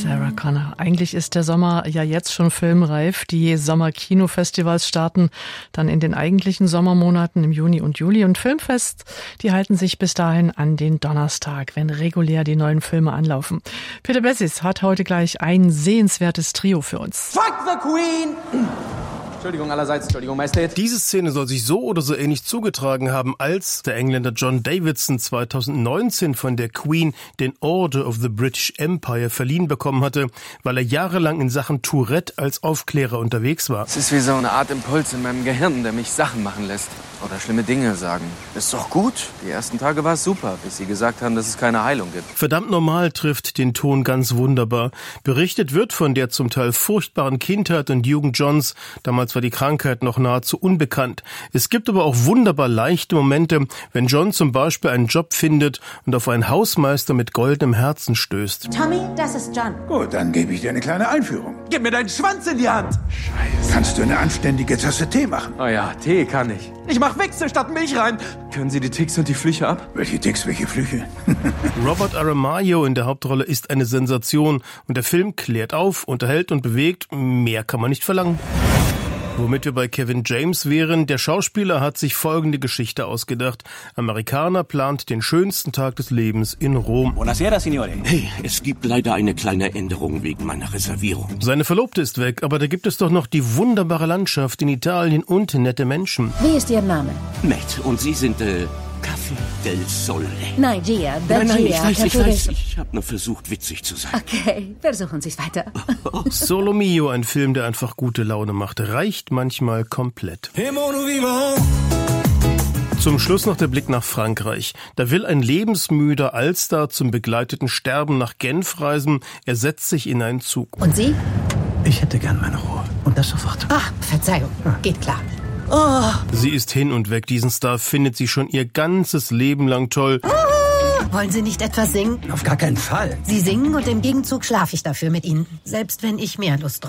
Sarah Connor. Eigentlich ist der Sommer ja jetzt schon filmreif. Die Sommerkinofestivals starten dann in den eigentlichen Sommermonaten im Juni und Juli. Und Filmfest, die halten sich bis dahin an den Donnerstag, wenn regulär die neuen Filme anlaufen. Peter Bessis hat heute gleich ein sehenswertes Trio für uns. Fuck the Queen! Entschuldigung allerseits, Entschuldigung, Majestät. Diese Szene soll sich so oder so ähnlich zugetragen haben, als der Engländer John Davidson 2019 von der Queen den Order of the British Empire verliehen bekommen hatte, weil er jahrelang in Sachen Tourette als Aufklärer unterwegs war. Es ist wie so eine Art Impuls in meinem Gehirn, der mich Sachen machen lässt. Oder schlimme Dinge sagen. Ist doch gut. Die ersten Tage war es super, bis sie gesagt haben, dass es keine Heilung gibt. Verdammt normal trifft den Ton ganz wunderbar. Berichtet wird von der zum Teil furchtbaren Kindheit und Jugend Johns. Damals war die Krankheit noch nahezu unbekannt. Es gibt aber auch wunderbar leichte Momente, wenn John zum Beispiel einen Job findet und auf einen Hausmeister mit goldenem Herzen stößt. Tommy, das ist John. Gut, dann gebe ich dir eine kleine Einführung. Gib mir deinen Schwanz in die Hand! Scheiße. Kannst du eine anständige Tasse Tee machen? Oh ja, Tee kann ich. Ich mach Wichse statt Milch rein. Können Sie die Ticks und die Flüche ab? Welche Ticks, welche Flüche? Robert Aramayo in der Hauptrolle ist eine Sensation und der Film klärt auf, unterhält und bewegt. Mehr kann man nicht verlangen. Womit wir bei Kevin James wären, der Schauspieler hat sich folgende Geschichte ausgedacht. Amerikaner plant den schönsten Tag des Lebens in Rom. Buonasera, Signore. Hey, es gibt leider eine kleine Änderung wegen meiner Reservierung. Seine Verlobte ist weg, aber da gibt es doch noch die wunderbare Landschaft in Italien und nette Menschen. Wie ist Ihr Name? Matt, und Sie sind, Café del Sole. Nein, Gia. Nein, ich weiß. Ich habe nur versucht, witzig zu sein. Okay, versuchen Sie es weiter. Solo Mio, ein Film, der einfach gute Laune macht, reicht manchmal komplett. Zum Schluss noch der Blick nach Frankreich. Da will ein lebensmüder Allstar zum begleiteten Sterben nach Genf reisen. Er setzt sich in einen Zug. Und Sie? Ich hätte gern meine Ruhe. Und das sofort. Ach, Verzeihung. Geht klar. Sie ist hin und weg. Diesen Star findet sie schon ihr ganzes Leben lang toll. Wollen Sie nicht etwas singen? Auf gar keinen Fall. Sie singen und im Gegenzug schlafe ich dafür mit Ihnen. Selbst wenn ich mehr Lust drauf